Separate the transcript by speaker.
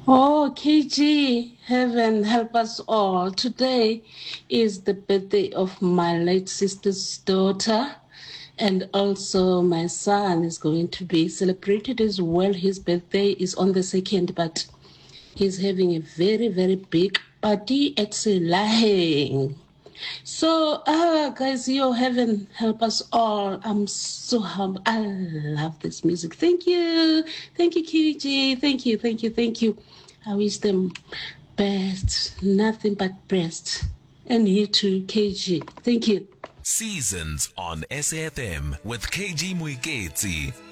Speaker 1: Oh, KG, heaven help us all. Today is the birthday of my late sister's daughter, and also my son is going to be celebrated as well. His birthday is on the 2nd, but he's having a very, very big party at Silaheng. So, guys, your heaven help us all. I'm so humble. I love this music. Thank you. Thank you, QG. Thank you, thank you, thank you. I wish them best, nothing but best. And you too, KG. Thank you.
Speaker 2: Seasons on SAFM with KG Muiketsi.